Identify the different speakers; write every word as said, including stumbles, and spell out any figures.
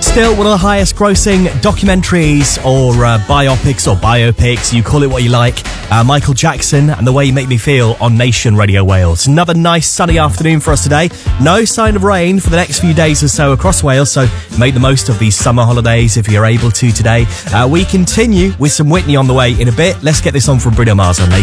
Speaker 1: Still one of the highest grossing documentaries or uh, biopics or biopics, you call it what you like. Uh, Michael Jackson and The Way You Make Me Feel on Nation Radio Wales. Another nice sunny afternoon for us today. No sign of rain for the next few days or so across Wales, so make the most of these summer holidays if you're able to today. Uh, we continue with some Whitney on the way in a bit. Let's get this on from Bruno Mars on Nation.